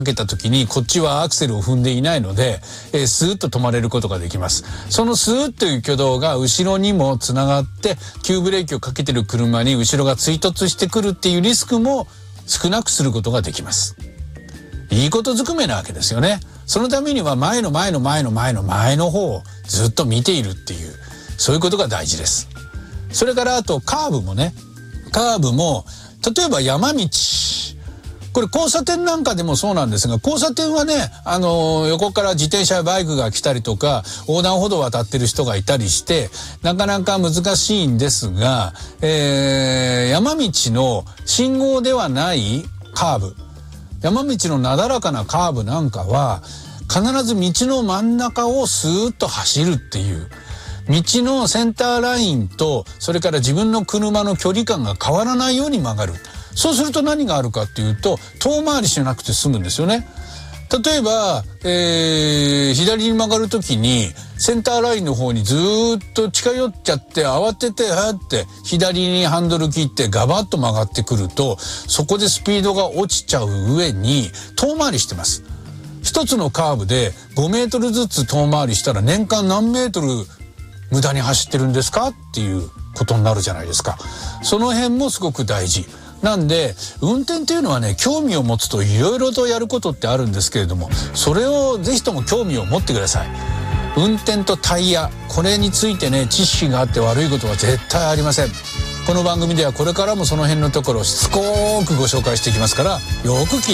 けた時にこっちはアクセルを踏んでいないので、スーッと止まれることができます。そのスーッという挙動が後ろにもつながって急ブレーキをかけてる車に後ろが追突してくるっていうリスクも少なくすることができます。いいことずくめなわけですよね。そのためには前の方をずっと見ているっていう、そういうことが大事です。それからあとカーブもね、カーブも例えば山道、これ交差点なんかでもそうなんですが、交差点はね、横から自転車やバイクが来たりとか横断歩道を渡ってる人がいたりしてなかなか難しいんですが、山道の信号ではないカーブ、山道のなだらかなカーブなんかは必ず道の真ん中をスーッと走るっていう、道のセンターラインとそれから自分の車の距離感が変わらないように曲がる。そうすると何があるかっていうと遠回りしなくて済むんですよね。例えば、左に曲がるときにセンターラインの方にずっと近寄っちゃって慌ててって左にハンドル切ってガバッと曲がってくるとそこでスピードが落ちちゃう上に遠回りしてます。一つのカーブで5メートルずつ遠回りしたら年間何メートル無駄に走ってるんですかっていうことになるじゃないですか。その辺もすごく大事なんで、運転っていうのはね、興味を持つといろいろとやることってあるんですけれども、それをぜひとも興味を持ってください。運転とタイヤ、これについてね、知識があって悪いことは絶対ありません。この番組ではこれからもその辺のところをしつこくご紹介していきますから、よく聞いて